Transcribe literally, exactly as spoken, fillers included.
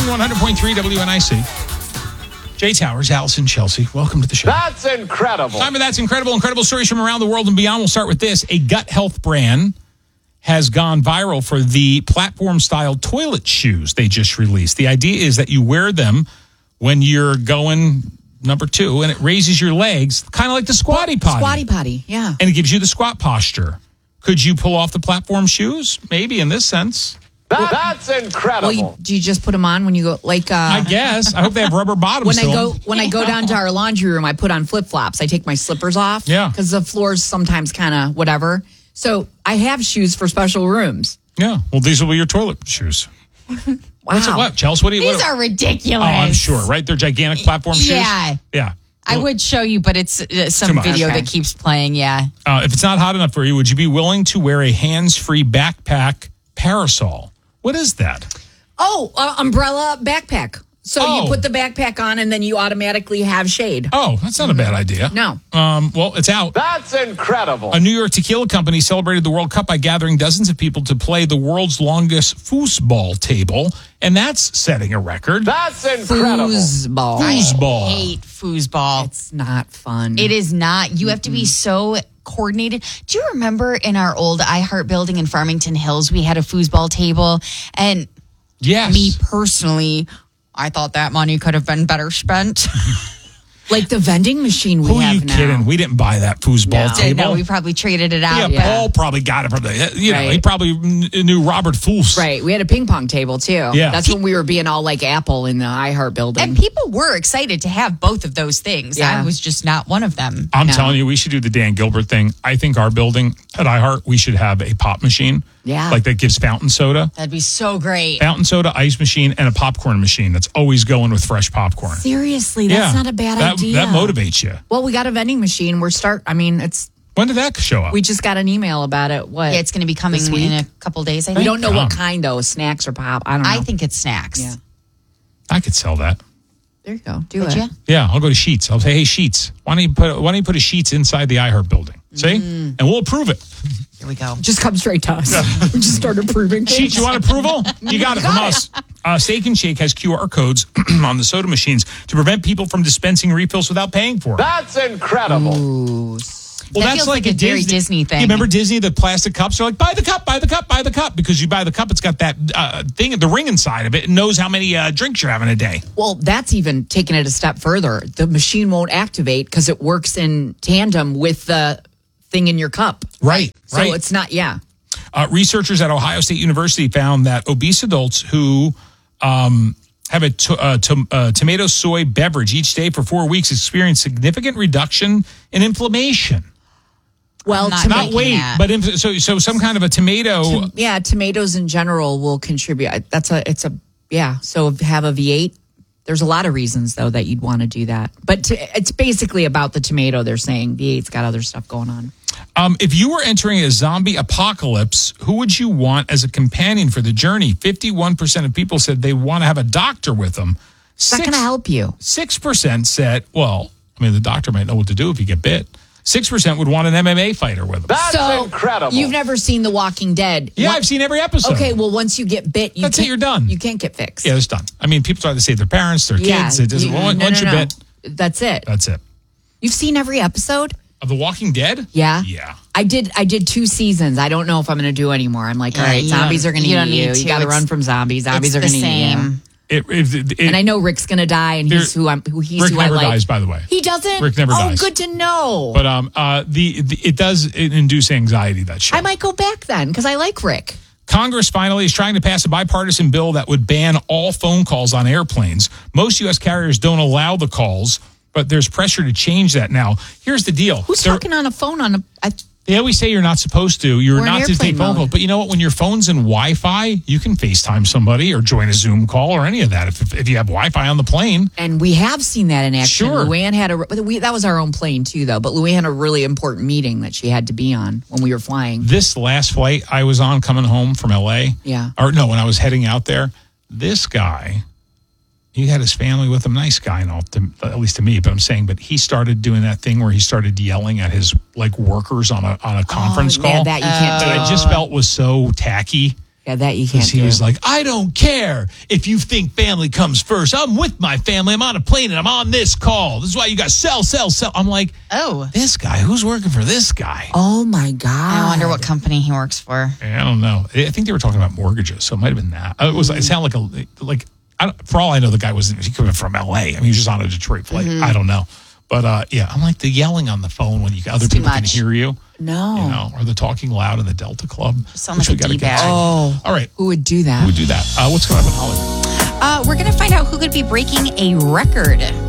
one hundred point three W N I C. Jay Towers, Allison, Chelsea. Welcome to the show. That's incredible. Time for That's Incredible. Incredible stories from around the world and beyond. We'll start with this. A gut health brand has gone viral for the platform-style toilet shoes they just released. The idea is that you wear them when you're going number two, and it raises your legs, kind of like the squatty potty. Squatty potty, yeah. And it gives you the squat posture. Could you pull off the platform shoes? Maybe in this sense. That, that's incredible. Well, you, do you just put them on when you go, like... Uh, I guess. I hope they have rubber bottoms. When I still. go when I go down to our laundry room, I put on flip-flops. I take my slippers off. Yeah. Because the floor's sometimes kind of whatever. So I have shoes for special rooms. Yeah. Well, these will be your toilet shoes. Wow. What's it, what, Chelsea? What do you... These what, are ridiculous. Oh, I'm sure, right? They're gigantic platform shoes? Yeah. Yeah. I would show you, but it's uh, some Too much. video Okay. that keeps playing, yeah. Uh, if it's not hot enough for you, would you be willing to wear a hands-free backpack parasol? What is that? Oh, uh, umbrella backpack. So Oh. you put the backpack on and then you automatically have shade. Oh, that's not a bad idea. No. Um, well, it's out. That's incredible. A New York tequila company celebrated the World Cup by gathering dozens of people to play the world's longest foosball table, and that's setting a record. That's incredible. Foosball. Foosball. I hate foosball. It's not fun. It is not. You have to be so coordinated. Do you remember in our old iHeart building in Farmington Hills, we had a foosball table? And Yes. me personally, I thought that money could have been better spent. Like the vending machine we Who are have you now. kidding? We didn't buy that foosball No. table. No, we probably traded it yeah, out. yeah. Paul probably got it from the, you know, Right. he probably knew Robert Foos. Right. We had a ping pong table too. Yeah. That's when we were being all like Apple in the iHeart building. And people were excited to have both of those things. Yeah. I was just not one of them. I'm No. telling you, we should do the Dan Gilbert thing. I think our building at iHeart, we should have a pop machine. Yeah. Like that gives fountain soda. That'd be so great. Fountain soda, ice machine, and a popcorn machine that's always going with fresh popcorn. Seriously, that's not a bad that, idea. That motivates you. Well, we got a vending machine. We're start. I mean, it's. When did that show up? We just got an email about it. What? Yeah, it's going to be coming This week? in a couple days, I think. We don't know what Oh. kind though. Snacks or pop. I don't know. I think it's snacks. Yeah. I could sell that. There you go. Do Would it. you? Yeah, I'll go to Sheets. I'll say, hey, Sheets, why don't you put why don't you put a Sheets inside the iHeart building? See? Mm. And we'll approve it. Here we go. Just come straight to us. we just start approving. Sheets, you want approval? You got it from us. Uh, Steak and Shake has Q R codes on the soda machines to prevent people from dispensing refills without paying for it. That's incredible. Ooh. Well, That feels like a very Disney thing. You remember Disney, the plastic cups? They're like, buy the cup, buy the cup, buy the cup. Because you buy the cup, it's got that uh, thing, the ring inside of it, and knows how many uh, drinks you're having a day. Well, that's even taking it a step further. The machine won't activate because it works in tandem with the thing in your cup. Right, So right. it's not, yeah. Uh, researchers at Ohio State University found that obese adults who um, have a to, uh, to, uh, tomato soy beverage each day for four weeks experience significant reduction in inflammation. Well, not to Not making weight, that. but inf- so so some kind of a tomato. To- yeah, tomatoes in general will contribute. That's a, it's a, yeah. So have a V eight. There's a lot of reasons though that you'd want to do that, but to, it's basically about the tomato. They're saying V eight's got other stuff going on. Um, if you were entering a zombie apocalypse, who would you want as a companion for the journey? fifty-one percent of people said they want to have a doctor with them. It's not going to help you. six percent said, well, I mean, the doctor might know what to do if you get bit. six percent would want an M M A fighter with them. That's So incredible. you've never seen The Walking Dead. Yeah, What- I've seen every episode. Okay, well, once you get bit, you That's it, can't- you're done. You can't get fixed. Yeah, it's done. I mean, people try to save their parents, their Yeah, kids. It doesn't, you- once no, once no, you're no. bit, That's it. that's it. You've seen every episode? Of The Walking Dead? Yeah. Yeah. I did. I did two seasons. I don't know if I'm going to do anymore. I'm like, all Yeah, right, you zombies don't- are going to you eat don't you. need You to. got to It's- run from zombies. Zombies it's are the going to eat you. same. It, it, it, it, And I know Rick's going to die, and he's There- who I'm. Who he's Rick who never I like. dies, by the way. He doesn't. Rick never oh, dies. good to know. But um, uh, the, the it does induce anxiety, that show. I might go back then because I like Rick. Congress finally is trying to pass a bipartisan bill that would ban all phone calls on airplanes. Most U S carriers don't allow the calls, but there's pressure to change that now. Here's the deal. Who's There- talking on a phone on a? I, They always say you're not supposed to. You're We're in not to take airplane phone mode. calls. But you know what? When your phone's in Wi-Fi, you can FaceTime somebody or join a Zoom call or any of that if, if you have Wi-Fi on the plane. and we have seen that in action. Sure. Luann had a. We, that was our own plane too, though. But Luann had a really important meeting that she had to be on when we were flying. This last flight I was on coming home from L A, Yeah. or no, when I was heading out there, this guy, he had his family with him. Nice guy and all, to, at least to me. But I'm saying, but he started doing that thing where he started yelling at his like workers on a on a conference oh, call Yeah, that you can't that do. I just felt was so tacky. Yeah, that you can't Because he do. was like, I don't care if you think family comes first. I'm with my family. I'm on a plane and I'm on this call. This is why you got sell, sell, sell. I'm like, Oh. this guy, who's working for this guy? Oh my God. I wonder what company he works for. I don't know. I think they were talking about mortgages, so it might have been that. It was. It sounded like a like. I don't, for all I know, the guy was he could have been from L A. I mean, he was just on a Detroit flight. Mm-hmm. I don't know, but uh, yeah, I'm like the yelling on the phone when you other too people can much. hear you. No. You know, or the talking loud in the Delta Club. Sound which like we a gotta get D-bag. to. Oh. All right, Who would do that? who would do that? Uh, what's going on in Hollywood? Uh, we're going to find out who could be breaking a record.